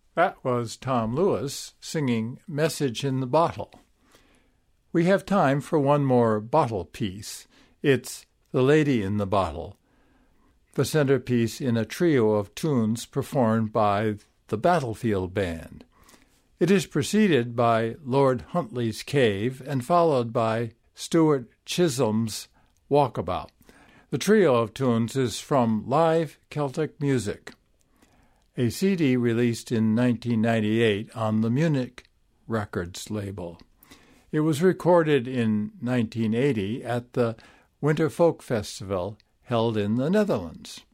That was Tom Lewis singing Message in the Bottle. We have time for one more bottle piece. It's The Lady in the Bottle, the centerpiece in a trio of tunes performed by the Battlefield Band. It is preceded by Lord Huntley's Cave and followed by Stuart Chisholm's Walkabout. The trio of tunes is from Live Celtic Music, a CD released in 1998 on the Munich Records label. It was recorded in 1980 at the Winter Folk Festival held in the Netherlands.